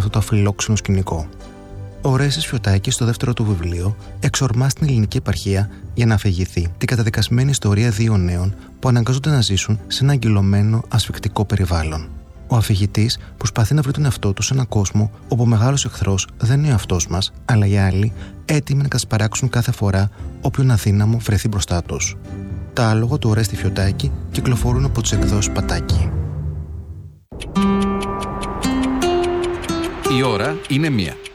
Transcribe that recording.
αυτό το αφιλόξενο σκηνικό. Ο Ορέστης Φιωτάκης, στο δεύτερο του βιβλίο, εξορμά στην ελληνική επαρχία για να αφηγηθεί την καταδικασμένη ιστορία δύο νέων που αναγκάζονται να ζήσουν σε ένα αγκυλωμένο ασφικτικό περιβάλλον. Ο αφηγητής προσπαθεί να βρει τον εαυτό του σε έναν κόσμο όπου ο μεγάλος εχθρός δεν είναι ο εαυτός μας, αλλά οι άλλοι έτοιμοι να κατασπαράξουν κάθε φορά όποιον αδύναμο βρεθεί μπροστά τους. Τα άλογα του Ορέστη Φιωτάκη κυκλοφορούν από τις εκδόσεις Πατάκη. Η ώρα είναι 1.